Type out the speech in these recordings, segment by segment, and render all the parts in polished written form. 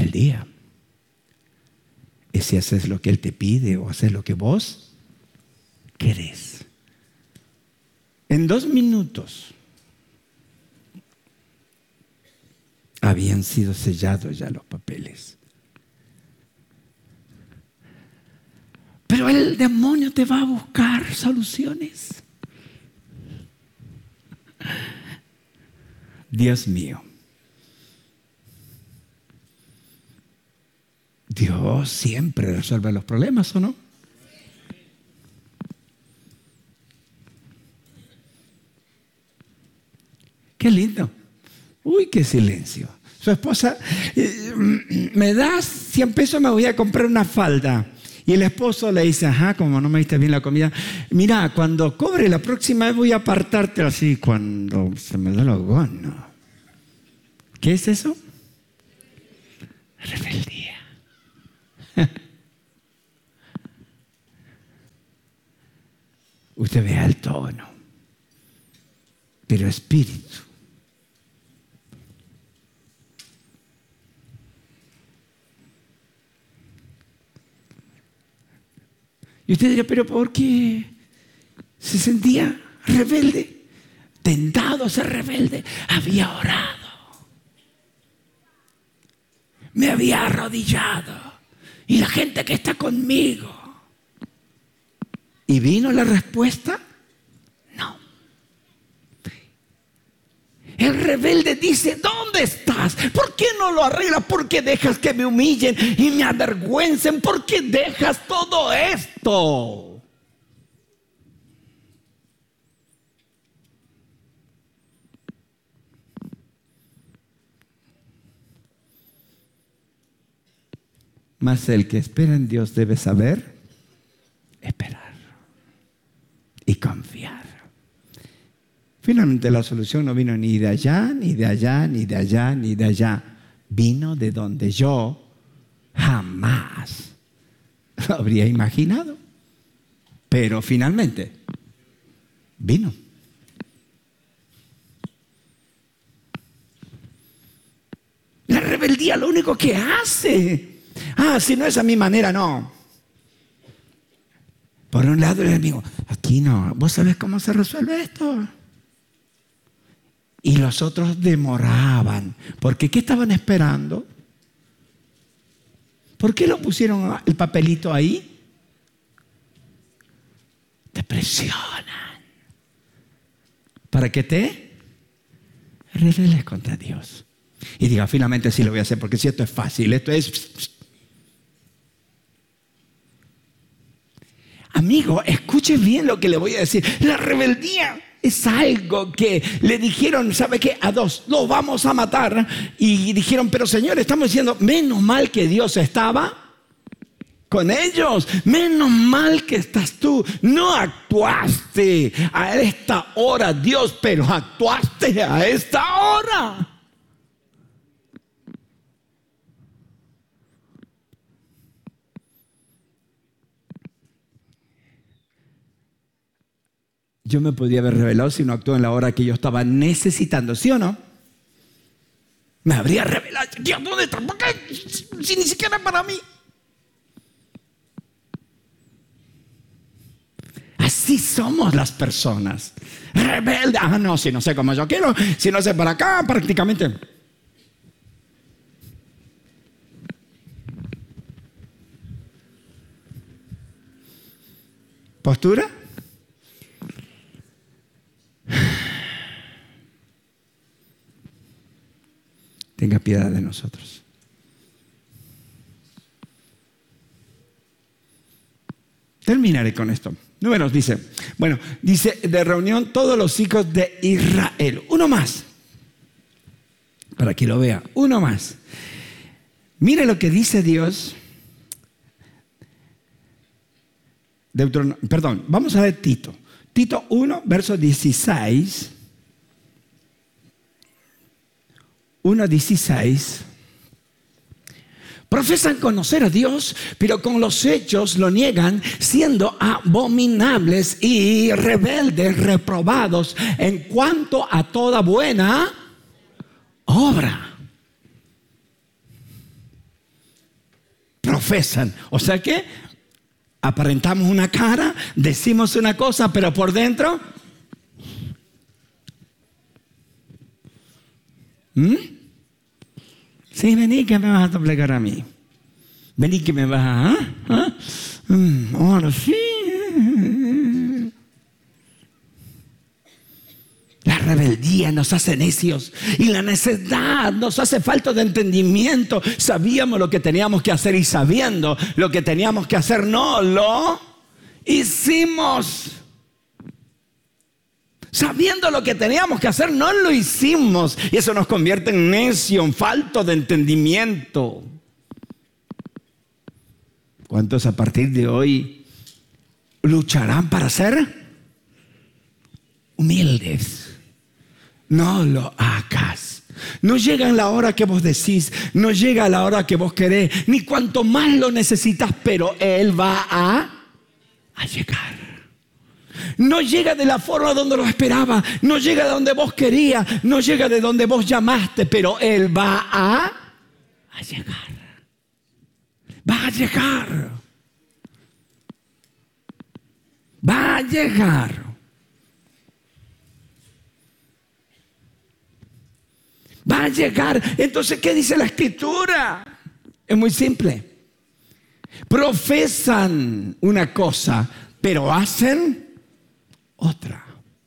rebeldía es si haces lo que Él te pide o haces lo que vos querés. En 2 minutos habían sido sellados ya los papeles. Pero el demonio te va a buscar soluciones. Dios mío. Dios siempre resuelve los problemas, ¿o no? Qué lindo. Uy, qué silencio. Su esposa, me das 100 pesos, me voy a comprar una falda. Y el esposo le dice, ajá, como no me diste bien la comida, mira, cuando cobre la próxima vez voy a apartarte así cuando se me da los ganas. ¿Qué es eso? Rebeldía. Usted vea el tono, pero espíritu. Y usted dirá, pero ¿por qué se sentía rebelde? Tentado a ser rebelde. Había orado. Me había arrodillado. Y la gente que está conmigo. ¿Y vino la respuesta? No. El rebelde dice, ¿dónde estás? ¿Por qué no lo arreglas? ¿Por qué dejas que me humillen y me avergüencen? ¿Por qué dejas todo esto? Mas el que espera en Dios debe saber esperar y confiar. Finalmente la solución no vino ni de allá, ni de allá, ni de allá, ni de allá. Vino de donde yo jamás lo habría imaginado. Pero finalmente vino. La rebeldía lo único que hace. Si no es a mi manera, no. Por un lado el enemigo, aquí no. ¿Vos sabés cómo se resuelve esto? Y los otros demoraban. Porque ¿qué estaban esperando? ¿Por qué lo pusieron el papelito ahí? Te presionan. ¿Para que te rebeles contra Dios? Y diga, finalmente sí lo voy a hacer, porque si esto es fácil, esto es... Amigo, escuche bien lo que le voy a decir. La rebeldía es algo que le dijeron, ¿sabe qué? A 2, los vamos a matar. Y dijeron, pero Señor, estamos diciendo, menos mal que Dios estaba con ellos. Menos mal que estás tú. No actuaste a esta hora, Dios, pero actuaste a esta hora. Yo me podría haber rebelado si no actuó en la hora que yo estaba necesitando, ¿sí o no? Me habría rebelado. Dios, ¿dónde está? ¿Por qué? Si ni siquiera para mí. Así somos las personas. Rebelde. No, si no sé cómo yo quiero, si no sé para acá, prácticamente. ¿Postura? Tenga piedad de nosotros. Terminaré con esto. Números dice, dice de reunión todos los hijos de Israel. Uno más. Para que lo vea. Uno más. Mire lo que dice Dios. Vamos a ver Tito. Tito 1, verso 16. 1:16. Profesan conocer a Dios, pero con los hechos lo niegan, siendo abominables y rebeldes, reprobados en cuanto a toda buena obra. profesan. O sea que aparentamos una cara, decimos una cosa, pero por dentro... Sí, vení que me vas a doblegar a mí. Vení que me vas a... ahora sí. La rebeldía nos hace necios y la necedad nos hace falta de entendimiento. Sabíamos lo que teníamos que hacer y sabiendo lo que teníamos que hacer no lo hicimos. Sabiendo lo que teníamos que hacer no lo hicimos y eso nos convierte en necio, en falto de entendimiento. ¿Cuántos a partir de hoy lucharán para ser humildes? No lo hagas. No llega en la hora que vos decís, no llega a la hora que vos querés, ni cuanto más lo necesitas, pero Él va a llegar. No llega de la forma donde lo esperaba, no llega de donde vos querías, no llega de donde vos llamaste, pero Él va a llegar. Va a llegar. Va a llegar. Va a llegar. Entonces, ¿qué dice la Escritura? Es muy simple. Profesan una cosa, pero hacen otra.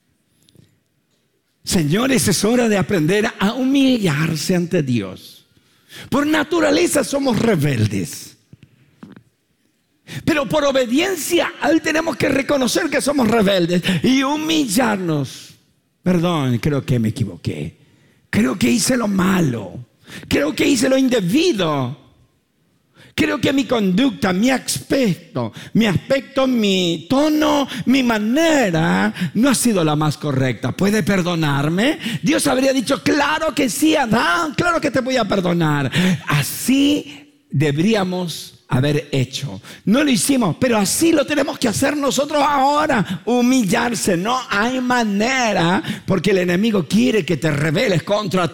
Señores, es hora de aprender a humillarse ante Dios. Por naturaleza somos rebeldes. Pero por obediencia a Él tenemos que reconocer que somos rebeldes y humillarnos. Perdón, creo que me equivoqué. Creo que hice lo malo. Creo que hice lo indebido. Creo que mi conducta, mi aspecto, mi tono, mi manera no ha sido la más correcta. ¿Puede perdonarme? Dios habría dicho, claro que sí, Adán, claro que te voy a perdonar. Así deberíamos haber hecho. No lo hicimos, pero así lo tenemos que hacer nosotros ahora. Humillarse, no hay manera, porque el enemigo quiere que te rebeles contra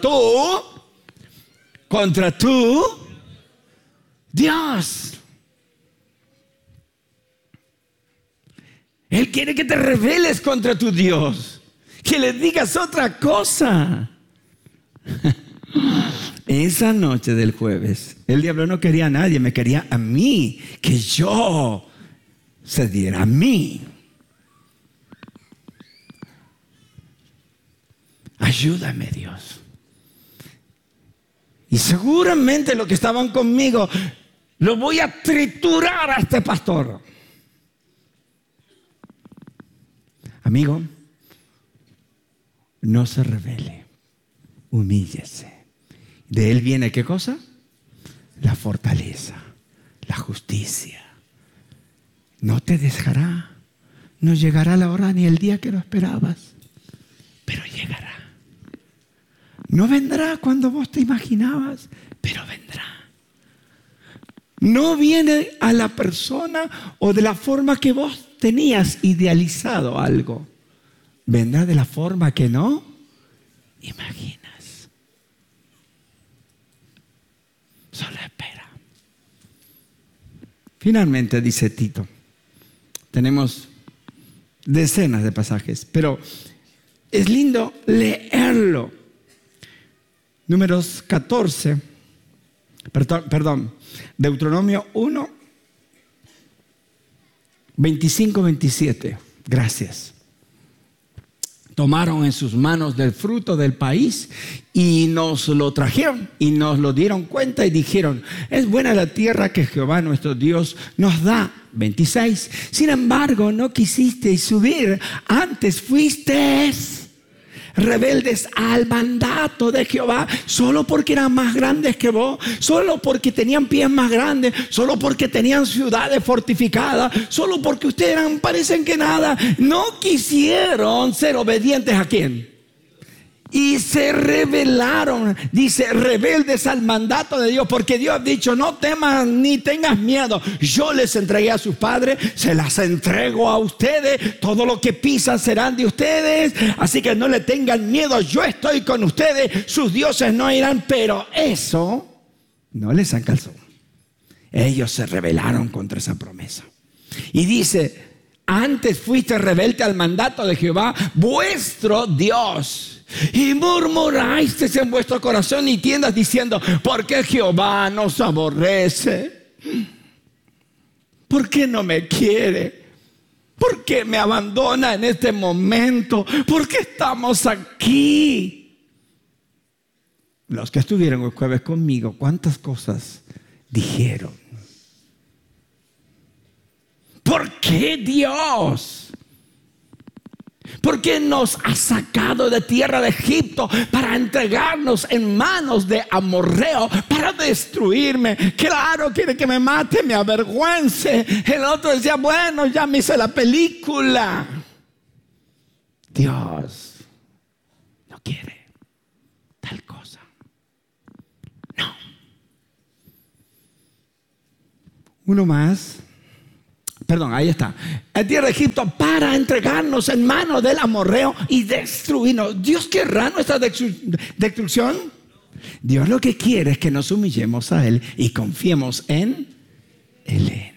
tú, Dios. Él quiere que te rebeles contra tu Dios, que le digas otra cosa. Esa noche del jueves, el diablo no quería a nadie, me quería a mí, que yo cediera a mí. Ayúdame, Dios. Y seguramente los que estaban conmigo, lo voy a triturar a este pastor. Amigo, no se rebele, humíllese. De Él viene, ¿qué cosa? La fortaleza, la justicia. No te dejará, no llegará la hora ni el día que lo esperabas, pero llegará. No vendrá cuando vos te imaginabas, pero vendrá. No viene a la persona o de la forma que vos tenías idealizado algo. Vendrá de la forma que no imaginas. Solo espera. Finalmente, dice Tito, tenemos decenas de pasajes, pero es lindo leerlo. Números 14, Deuteronomio 1, 25-27. Gracias. Tomaron en sus manos del fruto del país y nos lo trajeron y nos lo dieron cuenta y dijeron, es buena la tierra que Jehová nuestro Dios nos da. 26. Sin embargo, no quisisteis subir, antes fuisteis rebeldes al mandato de Jehová, solo porque eran más grandes que vos, solo porque tenían pies más grandes, solo porque tenían ciudades fortificadas, solo porque ustedes parecen que nada. No quisieron ser obedientes ¿a quién? Y se rebelaron, dice, rebeldes al mandato de Dios, porque Dios ha dicho, no temas ni tengas miedo. Yo les entregué a sus padres, se las entrego a ustedes, todo lo que pisan serán de ustedes, así que no le tengan miedo, yo estoy con ustedes, sus dioses no irán. Pero eso no les alcanzó. Ellos se rebelaron contra esa promesa. Y dice, antes fuiste rebelde al mandato de Jehová, vuestro Dios, y murmuráis en vuestro corazón y tiendas diciendo, ¿por qué Jehová nos aborrece? ¿Por qué no me quiere? ¿Por qué me abandona en este momento? ¿Por qué estamos aquí? Los que estuvieron el jueves conmigo, ¿cuántas cosas dijeron? ¿Por qué Dios? ¿Por qué nos ha sacado de tierra de Egipto para entregarnos en manos de amorreo, para destruirme? Claro, quiere que me mate, me avergüence. El otro decía, bueno, ya me hice la película. Dios no quiere tal cosa. No. Uno más. Perdón, ahí está. En tierra de Egipto para entregarnos en manos del amorreo y destruirnos. ¿Dios querrá nuestra destrucción? Dios lo que quiere es que nos humillemos a Él y confiemos en Él.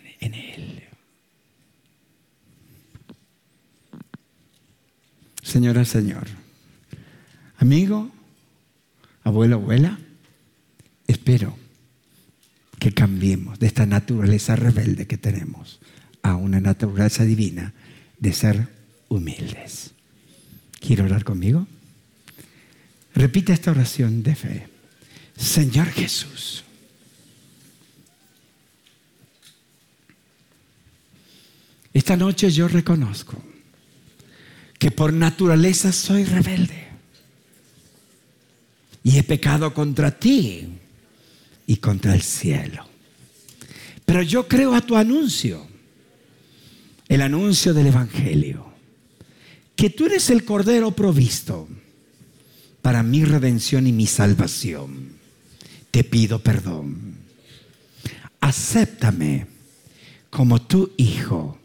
Señora, Señor, amigo, abuelo, abuela, espero que cambiemos de esta naturaleza rebelde que tenemos a una naturaleza divina de ser humildes. ¿Quiere orar conmigo? Repite esta oración de fe. Señor Jesús, esta noche yo reconozco que por naturaleza soy rebelde y he pecado contra ti y contra el cielo. Pero yo creo a tu anuncio, el anuncio del Evangelio, que tú eres el Cordero provisto para mi redención y mi salvación. Te pido perdón. Acéptame como tu hijo.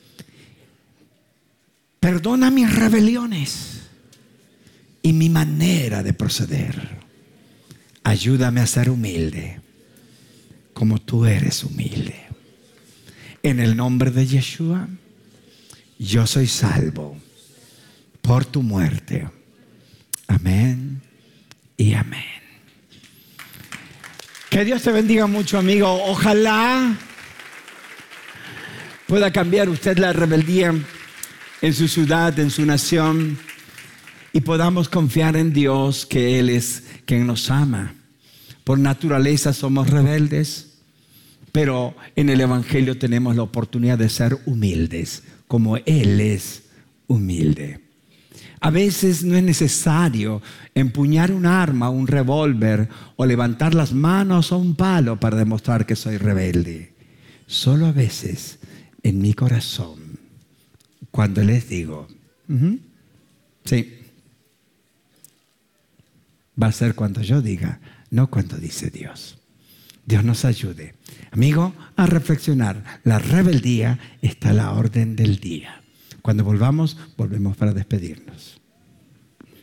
Perdona mis rebeliones y mi manera de proceder. Ayúdame a ser humilde como tú eres humilde. En el nombre de Yeshua, yo soy salvo por tu muerte. Amén y amén. Que Dios te bendiga mucho, amigo. Ojalá pueda cambiar usted la rebeldía en su ciudad, en su nación, y podamos confiar en Dios, que Él es quien nos ama. Por naturaleza somos rebeldes, pero en el Evangelio tenemos la oportunidad de ser humildes, como Él es humilde. A veces no es necesario empuñar un arma, un revólver, o levantar las manos o un palo para demostrar que soy rebelde. Solo a veces en mi corazón, cuando les digo, sí, va a ser cuando yo diga, no cuando dice Dios. Dios nos ayude, amigo, a reflexionar. La rebeldía está a la orden del día. Cuando volvemos para despedirnos.